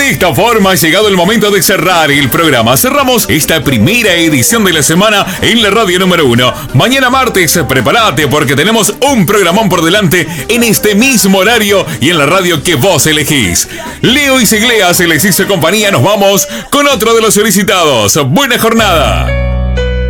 De esta forma ha llegado el momento de cerrar el programa. Cerramos esta primera edición de la semana en la radio número 1. Mañana martes, prepárate porque tenemos un programón por delante en este mismo horario y en la radio que vos elegís. Leo y Sigleas les hizo compañía. Nos vamos con otro de los solicitados. Buena jornada.